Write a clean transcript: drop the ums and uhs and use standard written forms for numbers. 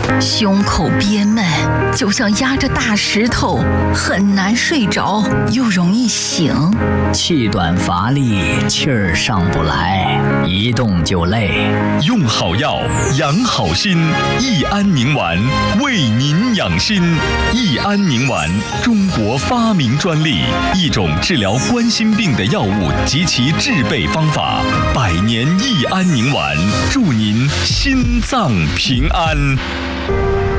胸口憋闷，就像压着大石头，很难睡着，又容易醒。 气短乏力，气儿上不来，一动就累。 用好药，养好心，益安宁丸为您养心。益安宁丸，中国发明专利，一种治疗冠心病的药物及其制备方法。100年益安宁丸，祝您心脏平安。